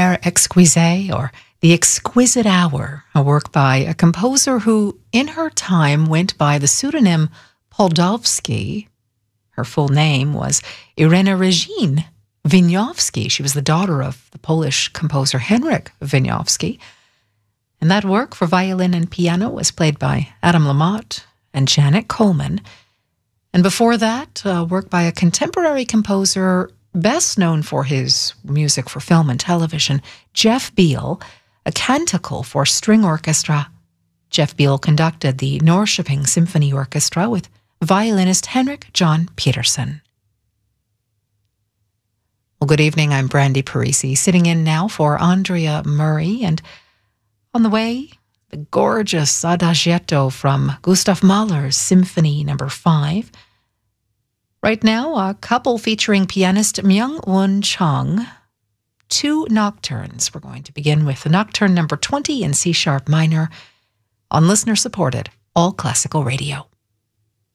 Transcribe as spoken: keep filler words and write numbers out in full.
L'Heure Exquisite, or The Exquisite Hour, a work by a composer who, in her time, went by the pseudonym Poldowski. Her full name was Irena Regine Wieniawski. She was the daughter of the Polish composer Henryk Wieniawski. And that work for violin and piano was played by Adam Lamotte and Janet Coleman. And before that, a work by a contemporary composer best known for his music for film and television, Jeff Beal, a canticle for string orchestra. Jeff Beal conducted the Norrköping Symphony Orchestra with violinist Henrik John Peterson. Well, good evening. I'm Brandy Parisi, sitting in now for Andrea Murray, and on the way, the gorgeous Adagietto from Gustav Mahler's Symphony Number Five. Right now, a couple featuring pianist Myung-Whun Chung. Two nocturnes. We're going to begin with the Nocturne Number twenty in C-sharp minor on listener-supported All Classical Radio.